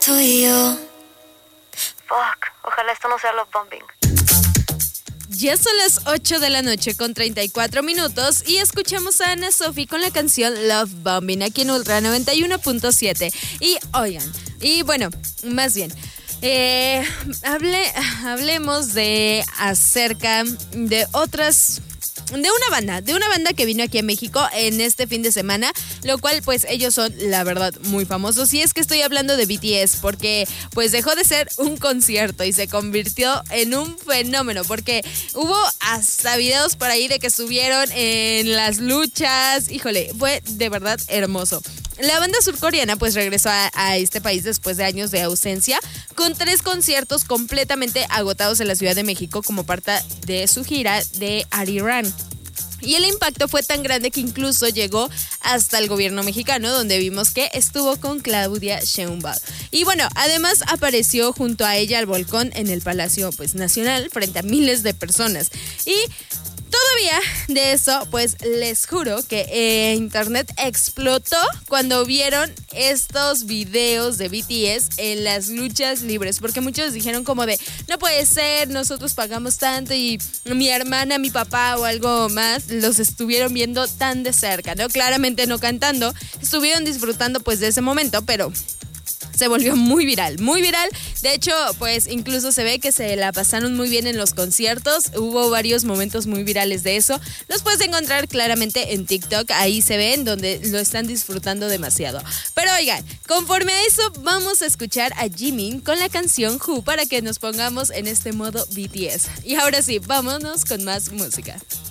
Tú y yo. Fuck, ojalá esto no sea love bombing. Ya son las 8 de la noche con 34 minutos y escuchamos a Ana Sofi con la canción Love Bombing aquí en Ultra 91.7. Y oigan, y bueno, más bien, hablemos de acerca de otras... De una banda que vino aquí a México en este fin de semana, lo cual pues ellos son la verdad muy famosos, y es que estoy hablando de BTS porque pues dejó de ser un concierto y se convirtió en un fenómeno, porque hubo hasta videos por ahí de que estuvieron en las luchas, híjole, fue de verdad hermoso. La banda surcoreana pues regresó a este país después de años de ausencia con 3 conciertos completamente agotados en la Ciudad de México como parte de su gira de Arirang. Y el impacto fue tan grande que incluso llegó hasta el gobierno mexicano, donde vimos que estuvo con Claudia Sheinbaum. Y bueno, además apareció junto a ella al balcón en el Palacio pues, Nacional frente a miles de personas. Y todavía de eso, pues les juro que internet explotó cuando vieron estos videos de BTS en las luchas libres, porque muchos dijeron como de, no puede ser, nosotros pagamos tanto y mi hermana, mi papá o algo más los estuvieron viendo tan de cerca, ¿no? Claramente no cantando, estuvieron disfrutando pues de ese momento, pero... se volvió muy viral, muy viral. De hecho, pues incluso se ve que se la pasaron muy bien en los conciertos. Hubo varios momentos muy virales de eso. Los puedes encontrar claramente en TikTok. Ahí se ven donde lo están disfrutando demasiado. Pero oigan, conforme a eso, vamos a escuchar a Jimin con la canción Who para que nos pongamos en este modo BTS. Y ahora sí, vámonos con más música.